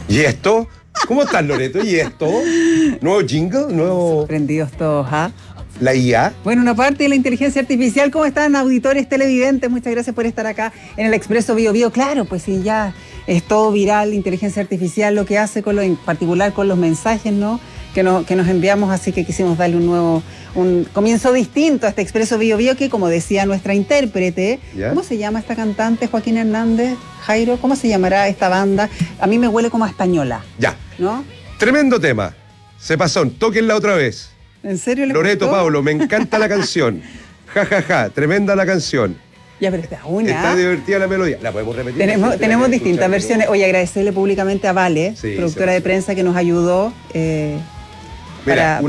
¿Y esto? ¿Cómo estás, Loreto? ¿Y esto? ¿Nuevo jingle? ¿Nuevo...? Sorprendidos todos, ¿ah? ¿La IA? Bueno, una parte de la inteligencia artificial. ¿Cómo están, auditores televidentes? Muchas gracias por estar acá en el Expreso Bio Bio. Claro, pues sí, ya es todo viral, inteligencia artificial, lo que hace en particular con los mensajes, ¿no? Que nos enviamos, así que quisimos darle un comienzo distinto a este Expreso Bio Bio, que, como decía nuestra intérprete, ¿ya? ¿Cómo se llama esta cantante, Joaquín Hernández? Jairo, ¿cómo se llamará esta banda? A mí me huele como a española. Ya. ¿No? Tremendo tema. Se pasó. Tóquenla otra vez. ¿En serio le Loreto, gustó? Pablo, me encanta la canción. Ja, ja, ja. Tremenda la canción. Ya, pero esta una. Está divertida la melodía. ¿La podemos repetir? Tenemos distintas versiones. Oye, agradecerle públicamente a Vale, Sí, productora de prensa, que nos ayudó Mira,